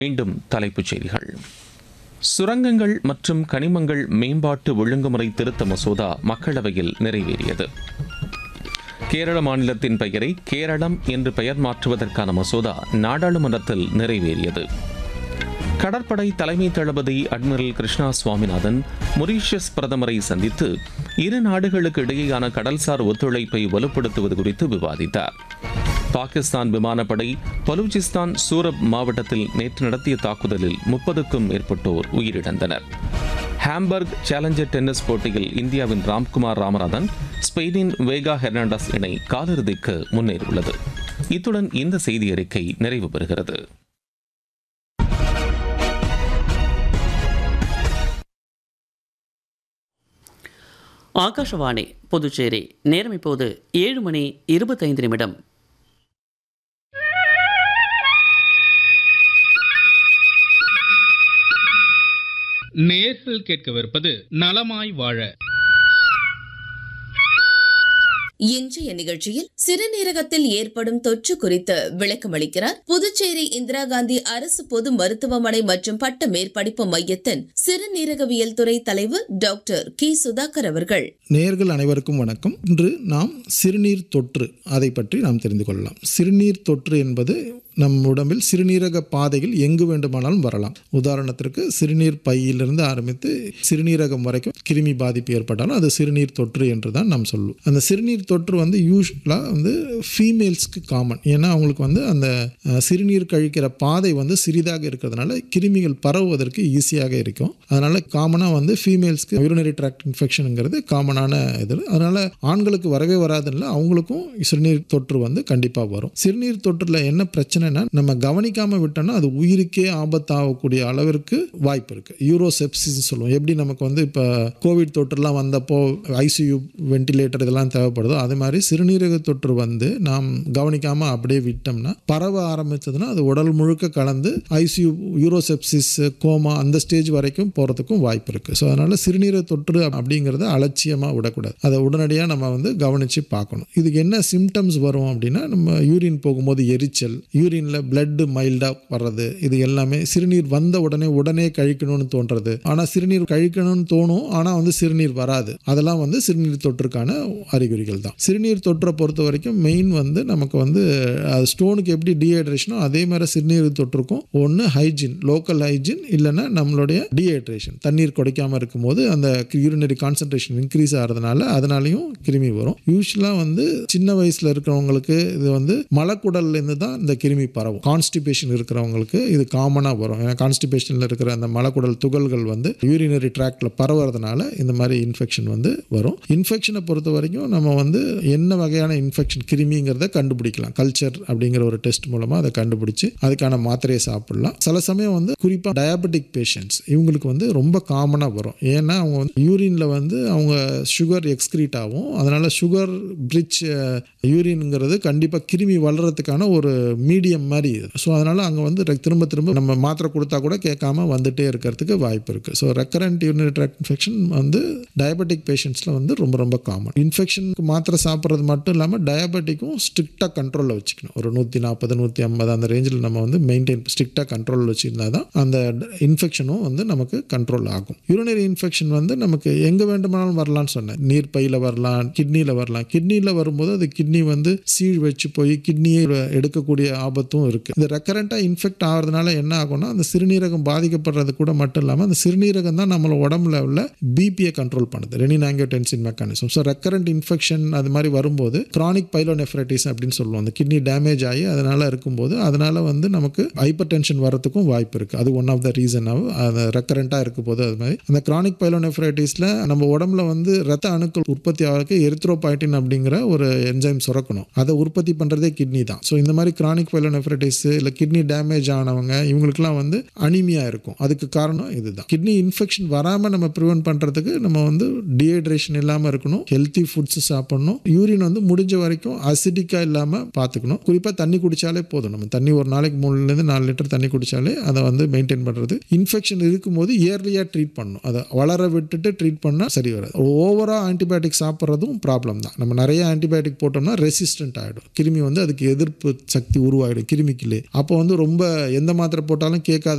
மீண்டும் தலைப்புச் செய்திகள். சுரங்கங்கள் மற்றும் கனிமங்கள் மேம்பாட்டு ஒழுங்குமுறை திருத்த மசோதா மக்களவையில் நிறைவேறியது. கேரள மாநிலத்தின் பெயரை கேரளம் என்று பெயர் மாற்றுவதற்கான மசோதா நாடாளுமன்றத்தில் நிறைவேறியது. கடற்படை தலைமை தளபதி அட்மிரல் கிருஷ்ணா சுவாமிநாதன் மொரீஷியஸ் பிரதமரை சந்தித்து இரு நாடுகளுக்கு இடையேயான கடல்சார் ஒத்துழைப்பை வலுப்படுத்துவது குறித்து விவாதித்தார். பாகிஸ்தான் விமானப்படை பலூச்சிஸ்தான் சூரப் மாவட்டத்தில் நேற்று நடத்திய தாக்குதலில் 30க்கும் மேற்பட்டோர் உயிரிழந்தனர். ஹாம்பர்க் சேலஞ்சர் டென்னிஸ் போட்டியில் இந்தியாவின் ராம்குமார் ராமநாதன் ஸ்பெயினின் வேகா ஹெர்னாண்டஸ் இணை காலிறுதிக்கு முன்னேறியுள்ளது. இத்துடன் இந்த செய்தி அறிக்கை நிறைவு பெறுகிறது. ஆகாஷவாணி புதுச்சேரி. நேரம் இப்போது 7:25. நேயர்கள் கேட்கவிருப்பது நலமாய் வாழ. இன்றைய நிகழ்ச்சியில் சிறுநீரகத்தில் ஏற்படும் தொற்று குறித்து விளக்கமளிக்கிறார் புதுச்சேரி இந்திரா காந்தி அரசு பொது மருத்துவமனை மற்றும் பட்ட மேற்படிப்பு மையத்தின் சிறுநீரகவியல் துறை தலைவர் டாக்டர் கி சுதாகர் அவர்கள். நேயர்கள் அனைவருக்கும் வணக்கம். இன்று நாம் சிறுநீர் தொற்று அதை பற்றி நாம் தெரிந்து கொள்ளலாம். சிறுநீர் தொற்று என்பது நம் உடம்பில் சிறுநீரக பாதையில் எங்கு வேண்டுமானாலும் வரலாம். உதாரணத்திற்கு சிறுநீர் பையிலிருந்து ஆரம்பித்து சிறுநீரகம் வரைக்கும் கிருமி பாதிப்பு ஏற்பட்டாலும் அது சிறுநீர் தொற்று என்று தான் நாம் சொல்லுவோம். அந்த சிறுநீர் தொற்று யூஸ்வலாக ஃபீமேல்ஸ்க்கு காமன். ஏன்னா அவங்களுக்கு அந்த சிறுநீர் கழிக்கிற பாதை சிறிதாக இருக்கிறதுனால கிருமிகள் பரவுவதற்கு ஈஸியாக இருக்கும். அதனால காமனாக ஃபீமேல்ஸ்க்கு யூரினரி ட்ராக்ட் இன்ஃபெக்ஷனுங்கிறது காமனான இது. அதனால ஆண்களுக்கு வரவே வராதுன்னு அவங்களுக்கும் சிறுநீர் தொற்று கண்டிப்பாக வரும். சிறுநீர் தொற்றுல என்ன பிரச்சனை, நம்ம கவனிக்காம விட்டோம்னா அது உயிருக்கே ஆபத்தாகக்கூடிய அளவிற்கு வாய்ப்பு இருக்கு. யூரோசெப்சிஸ் சொல்லுவோம். எப்படி நமக்கு இப்போ கோவிட் தொற்றுலாம் வந்தப்போ ஐசியூ வென்டிலேட்டர் இதெல்லாம் தேவைப்படுதோ அதே மாதிரி சிறுநீரக தொற்று நாம் கவனிக்காம அப்படியே விட்டோம்னா பரவ ஆரம்பிச்சதுன்னா அது உடல் முழுக்க கலந்து ஐசியூ யூரோசெப்சிஸ் கோமா அந்த ஸ்டேஜ் வரைக்கும் போறதுக்கும் வாய்ப்பு இருக்கு. ஸோ அதனால சிறுநீரக தொற்று அப்படிங்கிறத அலட்சியமா விடக்கூடாது. அதை உடனடியாக நம்ம கவனிச்சு பார்க்கணும். இதுக்கு என்ன சிம்டம்ஸ் வரும் அப்படின்னா, நம்ம யூரின் போகும்போது எரிச்சல், யூரின்ல பிளட் மைல்டா வர்றது, இது எல்லாமே சிறுநீர் வந்த உடனே கழிக்கணும்னு தோன்றது. ஆனா சிறுநீர் கழிக்கணும்னு தோணும், ஆனா சிறுநீர் வராது. அதெல்லாம் சிறுநீர் தொற்றுக்கான அறிகுறிகள் தான். சிறுநீர் தொற்றை பொறுத்த வரைக்கும் மெயின் நமக்கு ஸ்டோனுக்கு எப்படி டீஹைட்ரேஷனோ அதே மாதிரி சிறுநீர் தொற்றுக்கும் ஒன்று ஹைஜீன், லோக்கல் ஹைஜீன், இல்லைன்னா நம்மளுடைய டீஹைட்ரேஷன், தண்ணீர் குடிக்காம இருக்கும்போது அந்த யூரினரி கான்சன்ட்ரேஷன் இன்க்ரீஸ் ஆகிறதுனால அதனாலையும் கிருமி வரும். யூஸ்வலா சின்ன வயசுல இருக்கிறவங்களுக்கு இது மலக்குடல்ல இருந்து தான் இந்த கிருமி பரவும். கான்ஸ்டிபேஷன் இருக்கிறவங்களுக்கு இது காமனாக வரும். ஏன்னா கான்ஸ்டிபேஷனில் இருக்கிற அந்த மலக்குடல் துகள்கள் யூரினரி ட்ராக்ட்ல பரவுறதுனால இந்த மாதிரி இன்ஃபெக்ஷன் வரும். இன்ஃபெக்ஷனை பொறுத்த வரைக்கும் நம்ம என்ன வகையான இன்ஃபெக்ஷன் கிருமிங்கிறத கண்டுபிடிக்கலாம். கல்ச்சர் அப்படிங்கிற ஒரு டெஸ்ட் மூலமா அதை கண்டுபிடிச்சு அதுக்கான மாத்திரையை சாப்பிடலாம். சில சமயம் குறிப்பாக டயபெட்டிக் பேஷண்ட்ஸ் இவங்களுக்கு ரொம்ப காமனாக வரும். ஏன்னா அவங்க யூரின்ல அவங்க சுகர் எக்ஸ்கிரீட் ஆகும். அதனால சுகர் பிரிட்ஜ் யூரின்ங்கிறது கண்டிப்பாக கிருமி வளர்றதுக்கான ஒரு மீடியம் மாதிரி. ஸோ அதனால அங்கே திரும்ப திரும்ப நம்ம மாத்திரை கொடுத்தா கூட கேட்காம வந்துட்டே இருக்கிறதுக்கு வாய்ப்பு இருக்கு. So recurrent urinary tract infection diabetic பேஷண்ட்ஸ்ல ரொம்ப ரொம்ப காமன். இன்ஃபெக்ஷனுக்கு மாத்திரை சாப்பிட்றது மட்டும் இல்லாமல் டயபெட்டிக்கும் ஸ்ட்ரிக்டாக கண்ட்ரோலில் வச்சுக்கணும். ஒரு 140 150 அந்த ரேஞ்சில் நம்ம மெயின்டைன் ஸ்ட்ரிக்டாக கண்ட்ரோலில் வச்சுருந்தா தான் அந்த இன்ஃபெக்ஷனும் நமக்கு கண்ட்ரோல் ஆகும். யூரினரி இன்ஃபெக்ஷன் நமக்கு எங்கே வேண்டுமானாலும் வரலாம்னு சொன்னேன். நீர் பையில் வரலாம், கிட்னியில் வரலாம். கிட்னியில் வரும்போது அது கிட்னி சீழ் வச்சு போய் கிட்னியை எடுக்கக்கூடிய ஆபத்தும் இருக்கு. இந்த ரெக்கரண்டா இன்ஃபெக்ட் ஆகிறதுனால என்ன ஆகும்னா அந்த சிறுநீரகம் பாதிக்கப்படுறது கூட மட்டும் இல்லாமல் அந்த சிறுநீரகம் தான் நம்மள உடம்புல உள்ள பிபியை கண்ட்ரோல் பண்ணுது, renin ஆங்கியோடென்சின் mechanism. So recurrent infection அது மாதிரி வரும்போது கிரானிக் பைலோனெஃப்ரைட்டிஸ் அப்படின்னு சொல்லுவோம். அந்த கிட்னி டேமேஜ் ஆகி அதனால இருக்கும்போது அதனால நமக்கு ஹைப்பர் டென்ஷன் வரதுக்கும் வாய்ப்பு இருக்கு. அது ஒன் ஆஃப் த ரீசன். அது ரெக்கரண்டா இருக்கும் போது அது மாதிரி அந்த கிரானிக் பைலோனெஃப்ரைட்டிஸ்ல நம்ம உடம்புல ரத்த அணுக்கள் உற்பத்தி ஆகிறதுக்கு எரித்ரோபாய்டின் அப்படிங்கிற ஒரு என்சைம் சுரக்கணும். அதை உற்பத்தி பண்றதே கிட்னி தான். ஸோ இந்த மாதிரி கிரானிக் பைலோனெஃப்ரைட்டிஸ் இல்லை கிட்னி டேமேஜ் ஆனவங்க இவங்களுக்குலாம் அனிமியா இருக்கும். அதுக்கு காரணம் இதுதான். கிட்னி இன்ஃபெக்ஷன் வராமல் நம்ம ப்ரிவென்ட் பண்றதுக்கு நம்ம டீஹைட்ரேஷன் இல்லாமல் இருக்கணும், ஹெல்த்தி ஃபுட்ஸ் சாப்பிடணும், யூரின் முடிஞ்ச வரைக்கும் அசிடிக்கா இல்லாமல் பார்த்துக்கணும். குறிப்பாக தண்ணி குடிச்சாலே போதும். நம்ம தண்ணி ஒரு நாளைக்கு 3 to 4 லிட்டர் தண்ணி குடிச்சாலே அதை மெயின்டைன் பண்றது. இன்ஃபெக்ஷன் இருக்கும்போது இயர்லியா ட்ரீட் பண்ணணும். அதை வளர விட்டுட்டு ட்ரீட் பண்ணா சரி வராது. ஓவரா ஆன்டிபயோட்டிக் சாப்பிட்றதும் ப்ராப்ளம் தான். நம்ம நிறைய ஆன்டிபயோட்டிக் போட்டோம்னா ரெசிஸ்டன்ட் ஆகிடும். கிருமி அதுக்கு எதிர்ப்பு சக்தி உருவாகிடும். கிருமிக்கில்லு. அப்போ வந்து ரொம்ப எந்த மாத்திரை போட்டாலும் கேட்காத